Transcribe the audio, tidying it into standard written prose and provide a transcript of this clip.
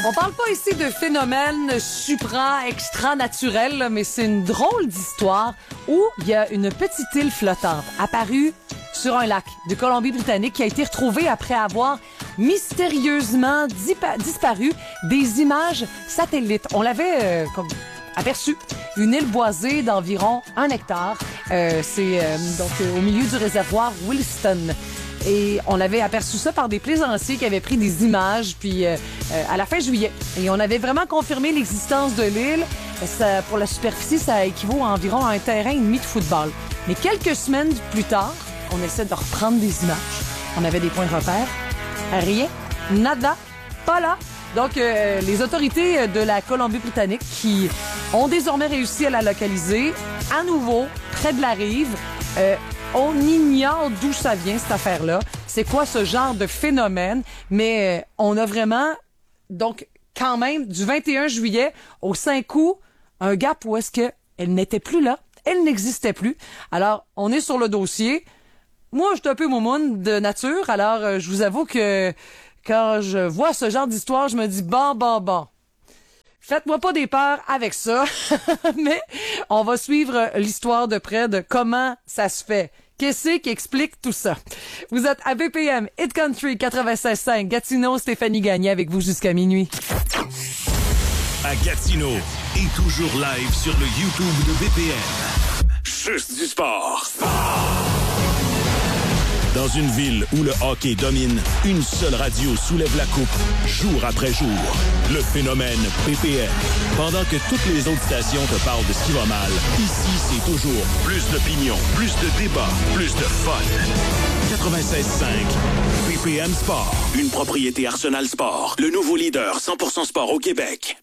On parle pas ici de phénomènes extra-naturels, mais c'est une drôle d'histoire où il y a une petite île flottante apparue sur un lac de Colombie-Britannique qui a été retrouvée après avoir mystérieusement disparu des images satellites. On l'avait aperçu. Une île boisée d'environ 1 hectare. C'est au milieu du réservoir Williston. Et on avait aperçu ça par des plaisanciers qui avaient pris des images puis à la fin juillet. Et on avait vraiment confirmé l'existence de l'île. Ça, pour la superficie, ça équivaut à environ un terrain et demi de football. Mais quelques semaines plus tard, on essaie de reprendre des images. On avait des points de repère. Rien. Nada. Pas là. Donc, les autorités de la Colombie-Britannique qui ont désormais réussi à la localiser, à nouveau, près de la rive. On ignore d'où ça vient, cette affaire-là. C'est quoi ce genre de phénomène? Mais on a vraiment, donc, quand même, du 21 juillet au 5 août, un gap où est-ce qu'elle n'était plus là. Elle n'existait plus. Alors, on est sur le dossier. Moi, je suis un peu moumoune de nature. Alors, je vous avoue que quand je vois ce genre d'histoire, je me dis, bon. Faites-moi pas des peurs avec ça, mais on va suivre l'histoire de près de comment ça se fait. Qu'est-ce qui explique tout ça? Vous êtes à BPM, Hit Country 96.5, Gatineau, Stéphanie Gagné avec vous jusqu'à minuit. À Gatineau et toujours live sur le YouTube de BPM. Juste du sport. Dans une ville où le hockey domine, une seule radio soulève la coupe, jour après jour. Le phénomène BPM. Pendant que toutes les autres stations te parlent de ce qui va mal, ici, c'est toujours plus d'opinion, plus de débat, plus de fun. 96.5 BPM Sport. Une propriété Arsenal Sport. Le nouveau leader 100% sport au Québec.